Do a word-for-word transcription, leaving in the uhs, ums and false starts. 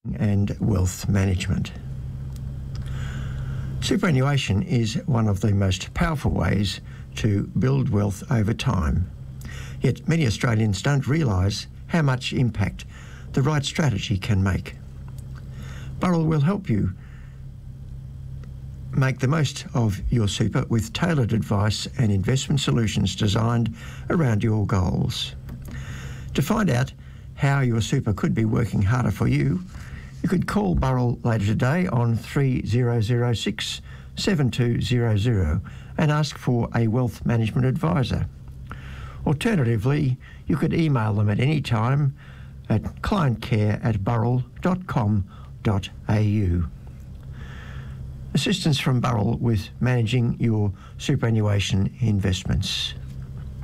and wealth management. Superannuation is one of the most powerful ways to build wealth over time. Yet many Australians don't realise how much impact the right strategy can make. Burrell will help you make the most of your super with tailored advice and investment solutions designed around your goals. To find out how your super could be working harder for you, you could call Burrell later today on three zero zero six, seven two zero zero and ask for a wealth management advisor. Alternatively, you could email them at any time at clientcare at burrell dot com dot a u. Assistance from Burrell with managing your superannuation investments.